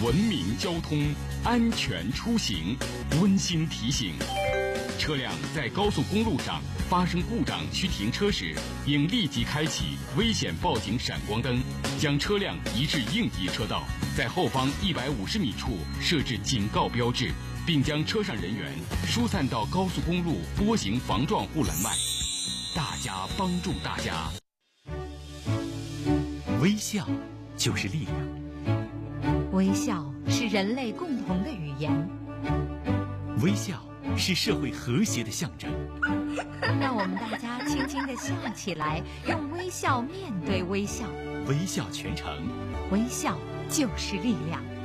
文明交通，安全出行。温馨提醒：车辆在高速公路上发生故障需停车时，应立即开启危险报警闪光灯，将车辆移至应急车道，在后方150米处设置警告标志，并将车上人员疏散到高速公路波形防撞护栏外。大家帮助大家。 微笑就是力量， 微笑是人类共同的语言， 微笑是社会和谐的象征。 让我们大家轻轻地笑起来，用微笑面对微笑， 微笑全程， 微笑就是力量。